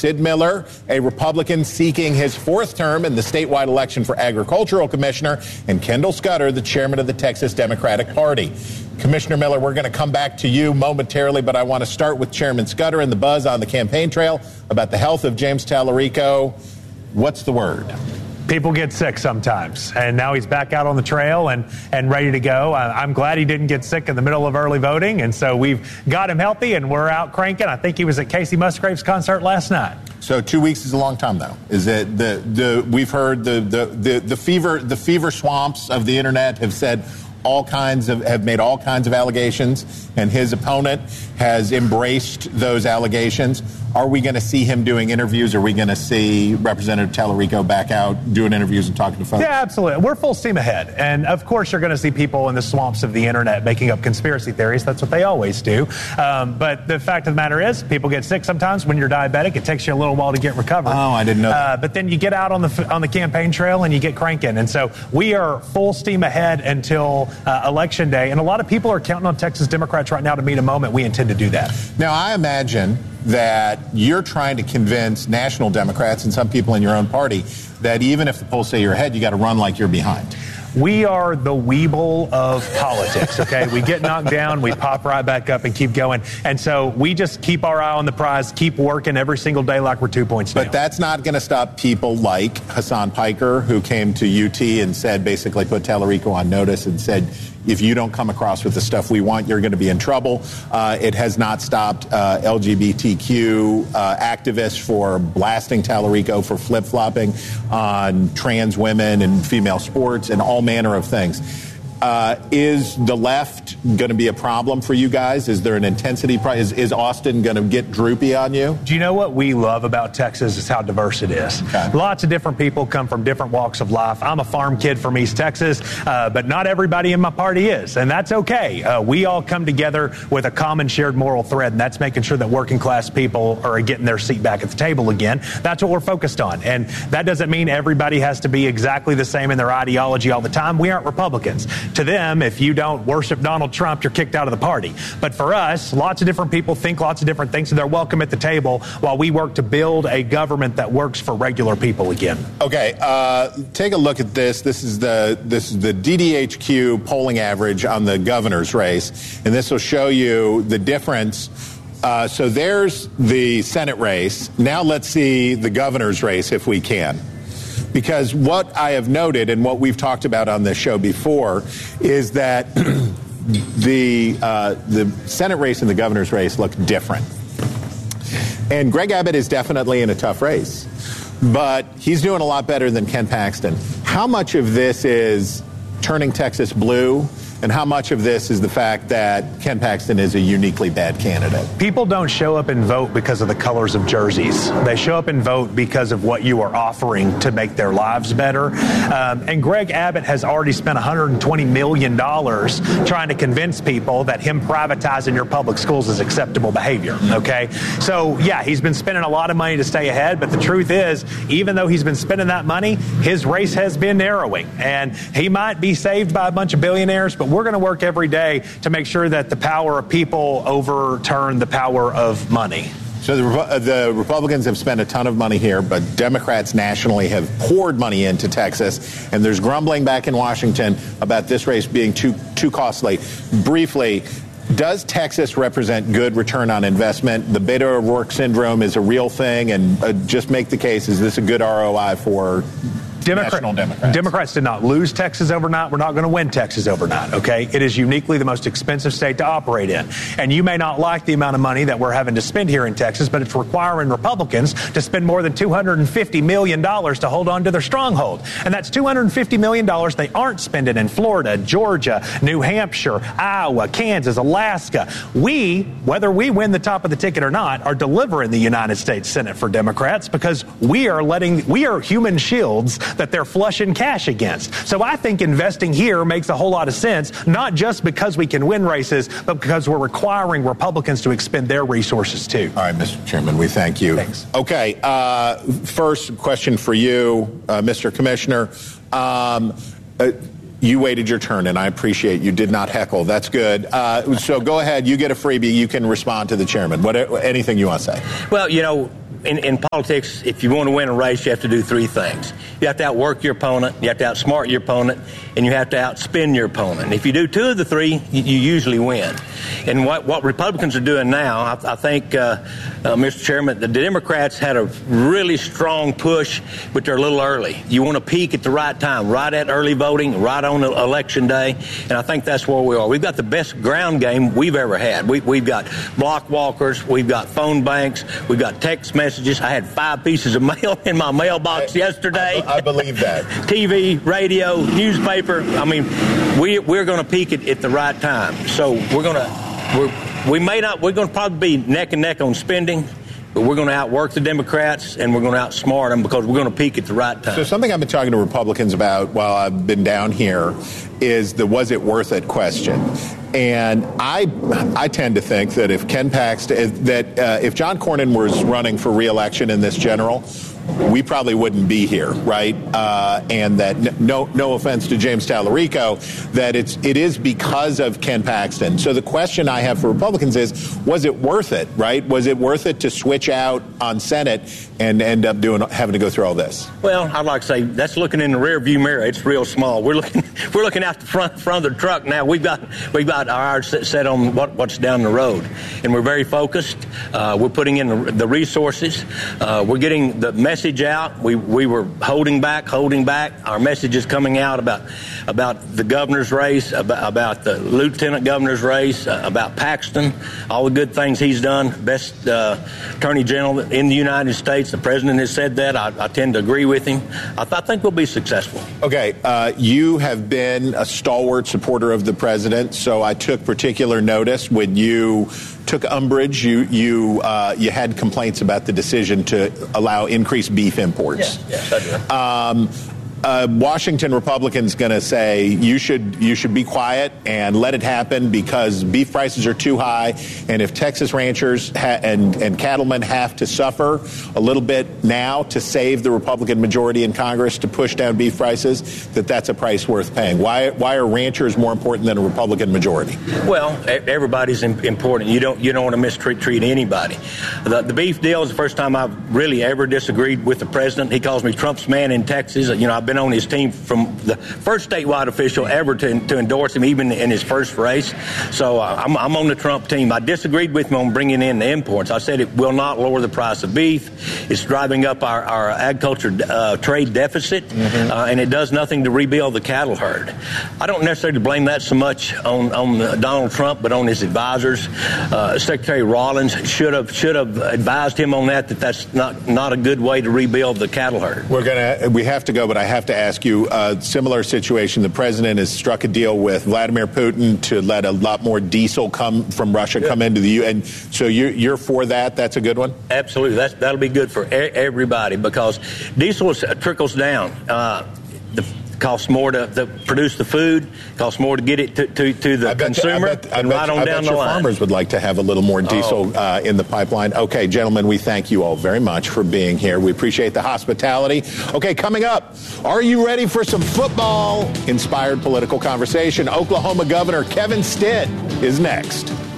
Sid Miller, a Republican seeking his fourth term in the statewide election for agricultural commissioner, and Kendall Scudder, the chairman of the Texas Democratic Party. Commissioner Miller, we're going to come back to you momentarily, but I want to start with Chairman Scudder and the buzz on the campaign trail about the health of James Tallarico. What's the word? People get sick sometimes, and now he's back out on the trail and ready to go. I'm glad he didn't get sick in the middle of early voting, and so we've got him healthy, and we're out cranking. I think he was at Casey Musgrave's concert last night. So 2 weeks is a long time, though. Is it we've heard the fever swamps of the internet have said have made all kinds of allegations, and his opponent has embraced those allegations. Are we going to see him doing interviews? Are we going to see Representative Tallarico back out doing interviews and talking to folks? Yeah, absolutely. We're full steam ahead. And, of course, you're going to see people in the swamps of the internet making up conspiracy theories. That's what they always do. But the fact of the matter is, people get sick sometimes. When you're diabetic, it takes you a little while to get recovered. Oh, I didn't know that. But then you get out on the campaign trail and you get cranking. And so we are full steam ahead until Election Day. And a lot of people are counting on Texas Democrats right now to meet a moment. We intend to do that. Now, I imagine that you're trying to convince national Democrats and some people in your own party that even if the polls say you're ahead, you got to run like you're behind. We are the Weeble of politics, okay? We get knocked down, we pop right back up and keep going. And so we just keep our eye on the prize, keep working every single day like we're 2 points down. But that's not going to stop people like Hassan Piker, who came to UT and said, basically put Tallarico on notice and said, if you don't come across with the stuff we want, you're going to be in trouble. It has not stopped LGBTQ activists for blasting Tallarico for flip-flopping on trans women and female sports and all manner of things. Is the left going to be a problem for you guys? Is there an intensity? Is Austin going to get droopy on you? Do you know what we love about Texas is how diverse it is. Okay. Lots of different people come from different walks of life. I'm a farm kid from East Texas, but not everybody in my party is, and that's okay. We all come together with a common shared moral thread, and that's making sure that working class people are getting their seat back at the table again. That's what we're focused on, and that doesn't mean everybody has to be exactly the same in their ideology all the time. We aren't Republicans. To them, if you don't worship Donald Trump, you're kicked out of the party. But for us, lots of different people think lots of different things, and they're welcome at the table while we work to build a government that works for regular people again. Okay, take a look at this. This is the DDHQ polling average on the governor's race, and this will show you the difference. So there's the Senate race. Now let's see the governor's race if we can. Because what I have noted and what we've talked about on this show before is that the Senate race and the governor's race look different. And Greg Abbott is definitely in a tough race, but he's doing a lot better than Ken Paxton. How much of this is turning Texas blue? And how much of this is the fact that Ken Paxton is a uniquely bad candidate? People don't show up and vote because of the colors of jerseys. They show up and vote because of what you are offering to make their lives better. And Greg Abbott has already spent $120 million trying to convince people that him privatizing your public schools is acceptable behavior, okay? So, yeah, he's been spending a lot of money to stay ahead, but the truth is, even though he's been spending that money, his race has been narrowing. And he might be saved by a bunch of billionaires, but we're going to work every day to make sure that the power of people overturn the power of money. So the Republicans have spent a ton of money here, but Democrats nationally have poured money into Texas, and there's grumbling back in Washington about this race being too costly. Briefly, does Texas represent good return on investment? The Beto O'Rourke syndrome is a real thing, and just make the case, is this a good ROI for national Democrats? Democrats did not lose Texas overnight. We're not going to win Texas overnight, okay? It is uniquely the most expensive state to operate in. And you may not like the amount of money that we're having to spend here in Texas, but it's requiring Republicans to spend more than $250 million to hold on to their stronghold. And that's $250 million they aren't spending in Florida, Georgia, New Hampshire, Iowa, Kansas, Alaska. We, whether we win the top of the ticket or not, are delivering the United States Senate for Democrats because we are human shields that they're flushing cash against. So I think investing here makes a whole lot of sense, not just because we can win races, but because we're requiring Republicans to expend their resources too. All right, Mr. Chairman, we thank you. Thanks. Okay, first question for you, Mr. Commissioner. You waited your turn, and I appreciate you did not heckle. That's good. So go ahead. You get a freebie. You can respond to the chairman. Anything you want to say. Well, you know, in politics, if you want to win a race, you have to do three things. You have to outwork your opponent, you have to outsmart your opponent, and you have to outspin your opponent. And if you do two of the three, you usually win. And what Republicans are doing now, I think, Mr. Chairman, the Democrats had a really strong push, but they're a little early. You want to peak at the right time, right at early voting, right on election day, and I think that's where we are. We've got the best ground game we've ever had. We've got block walkers, we've got phone banks, we've got text messages. I had 5 pieces of mail in my mailbox yesterday. I believe that. TV, radio, newspaper. I mean, we're going to peak at the right time. So we're going to probably be neck and neck on spending, but we're going to outwork the Democrats, and we're going to outsmart them because we're going to peak at the right time. So something I've been talking to Republicans about while I've been down here is the was it worth it question. And I tend to think that if Ken Paxton, if John Cornyn was running for re-election in this general, we probably wouldn't be here, right? And that no offense to James Tallarico, that it is because of Ken Paxton. So the question I have for Republicans is, was it worth it, right? Was it worth it to switch out on Senate and end up having to go through all this? Well, I'd like to say that's looking in the rear view mirror. It's real small. We're looking out the front of the truck now. We've got our eyes set on what's down the road, and we're very focused. We're putting in the resources. We're getting the message out. We were holding back. Our message is coming out about the governor's race, about the lieutenant governor's race, about Paxton, all the good things he's done. Best attorney general in the United States. The president has said that. I tend to agree with him. I think we'll be successful. Okay, you have been a stalwart supporter of the president, so I took particular notice when you took umbrage. You had complaints about the decision to allow increased beef imports. Yes, I do. Washington Republicans going to say you should be quiet and let it happen because beef prices are too high, and if Texas ranchers and cattlemen have to suffer a little bit now to save the Republican majority in Congress to push down beef prices, that's a price worth paying. Why are ranchers more important than a Republican majority? Well, everybody's important. You don't want to mistreat anybody. The beef deal is the first time I've really ever disagreed with the president. He calls me Trump's man in Texas. I've been on his team from the first statewide official ever to endorse him, even in his first race. So I'm on the Trump team. I disagreed with him on bringing in the imports. I said it will not lower the price of beef. It's driving up our agriculture trade deficit, and it does nothing to rebuild the cattle herd. I don't necessarily blame that so much on Donald Trump, but on his advisors. Secretary Rawlins should have advised him on that's not a good way to rebuild the cattle herd. We have to go, but I have to ask you a similar situation. The president has struck a deal with Vladimir Putin to let a lot more diesel come from Russia come into the U.S. And so you're for that? That's a good one? Absolutely. That'll be good for everybody because diesel trickles down. Costs more to produce the food, costs more to get it to the consumer, and right on down the line. Farmers would like to have a little more diesel in the pipeline. Okay, gentlemen, we thank you all very much for being here. We appreciate the hospitality. Okay, coming up, are you ready for some football-inspired political conversation? Oklahoma Governor Kevin Stitt is next.